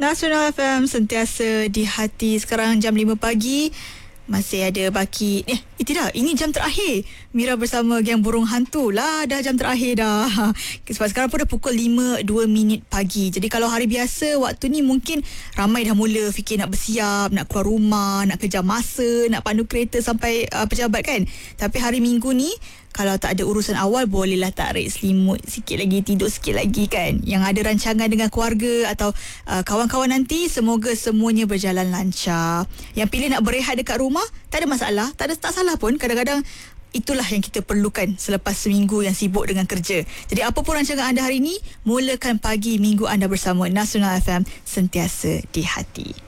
Nasional FM sentiasa di hati. Sekarang jam 5 pagi. Masih ada baki. Tidak, ini jam terakhir Mira bersama Geng Burung Hantu lah. Dah jam terakhir dah. Sebab sekarang pun dah pukul 5.02 pagi. Jadi kalau hari biasa, waktu ni mungkin ramai dah mula fikir nak bersiap, nak keluar rumah, nak kejar masa, nak pandu kereta sampai pejabat kan. Tapi hari Minggu ni, kalau tak ada urusan awal, bolehlah tarik selimut sikit lagi, tidur sikit lagi kan. Yang ada rancangan dengan keluarga atau kawan-kawan nanti, semoga semuanya berjalan lancar. Yang pilih nak berehat dekat rumah, tak ada masalah, tak salah pun. Kadang-kadang itulah yang kita perlukan selepas seminggu yang sibuk dengan kerja. Jadi apa pun rancangan anda hari ini, mulakan pagi minggu anda bersama Nasional FM, sentiasa di hati.